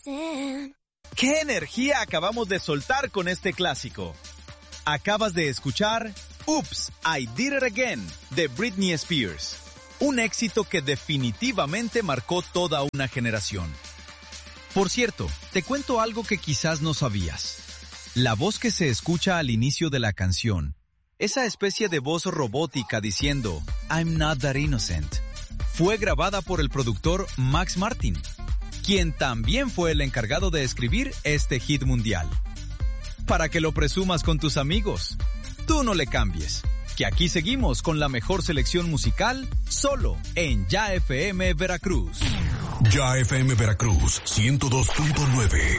¿Qué energía acabamos de soltar con este clásico? Acabas de escuchar Oops, I Did It Again de Britney Spears. Un éxito que definitivamente marcó toda una generación. Por cierto, te cuento algo que quizás no sabías. La voz que se escucha al inicio de la canción, esa especie de voz robótica diciendo I'm not that innocent, fue grabada por el productor Max Martin, quien también fue el encargado de escribir este hit mundial. Para que lo presumas con tus amigos. Tú no le cambies, que aquí seguimos con la mejor selección musical solo en Ya FM Veracruz. Ya FM Veracruz 102.9.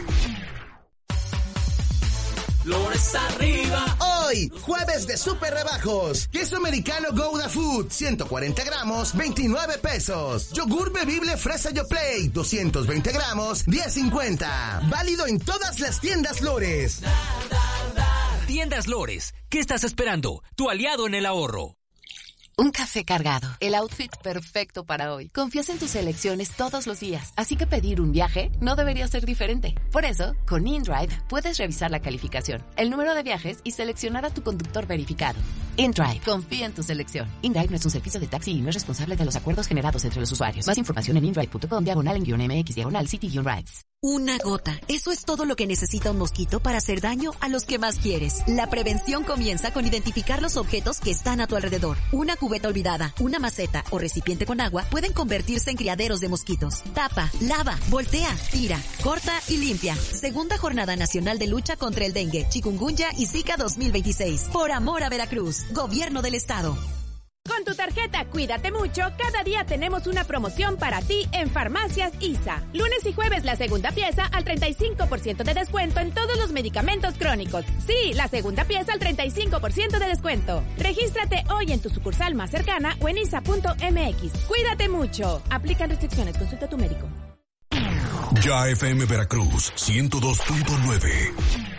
Flores arriba. Hoy, jueves de super rebajos. Queso americano Gouda Food, 140 gramos, 29 pesos. Yogur bebible Fresa Yoplait, 220 gramos, 10.50. Válido en todas las tiendas Lores. Tiendas Lores, ¿qué estás esperando? Tu aliado en el ahorro. Un café cargado, el outfit perfecto para hoy. Confías en tus elecciones todos los días, así que pedir un viaje no debería ser diferente. Por eso, con InDrive puedes revisar la calificación, el número de viajes y seleccionar a tu conductor verificado. InDrive, confía en tu selección. InDrive no es un servicio de taxi y no es responsable de los acuerdos generados entre los usuarios. Más información en indrive.com/en-mx/cities. Una gota. Eso es todo lo que necesita un mosquito para hacer daño a los que más quieres. La prevención comienza con identificar los objetos que están a tu alrededor. Una cubeta olvidada, una maceta o recipiente con agua pueden convertirse en criaderos de mosquitos. Tapa, lava, voltea, tira, corta y limpia. Segunda Jornada Nacional de Lucha contra el Dengue, Chikungunya y Zika 2026. Por amor a Veracruz. Gobierno del Estado. Con tu tarjeta Cuídate Mucho, cada día tenemos una promoción para ti en Farmacias ISA. Lunes y jueves la segunda pieza al 35% de descuento en todos los medicamentos crónicos. Sí, la segunda pieza al 35% de descuento. Regístrate hoy en tu sucursal más cercana o en isa.mx. Cuídate mucho. Aplican restricciones. Consulta a tu médico. Ya FM Veracruz 102.9.